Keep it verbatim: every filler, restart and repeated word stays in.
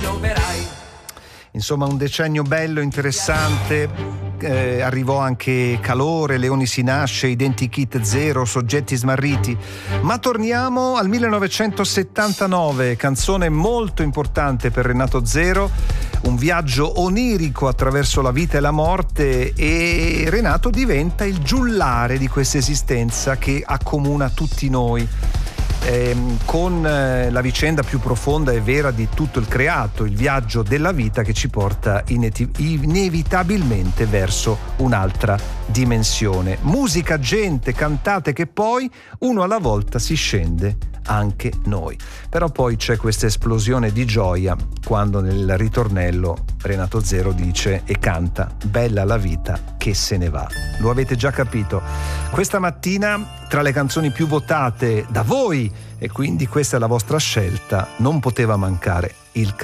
gli operai. Insomma, un decennio bello, interessante. Eh, arrivò anche Calore, Leoni si nasce, Identikit Zero, Soggetti smarriti. Ma torniamo al millenovecentosettantanove, canzone molto importante per Renato Zero, un viaggio onirico attraverso la vita e la morte, e Renato diventa il giullare di questa esistenza che accomuna tutti noi. Eh, con eh, la vicenda più profonda e vera di tutto il creato, il viaggio della vita che ci porta ineti- inevitabilmente verso un'altra dimensione. Musica, gente, cantate che poi uno alla volta si scende anche noi. Però poi c'è questa esplosione di gioia quando nel ritornello Renato Zero dice e canta "Bella la vita che se ne va". Lo avete già capito. Questa mattina, tra le canzoni più votate da voi, e quindi questa è la vostra scelta, non poteva mancare il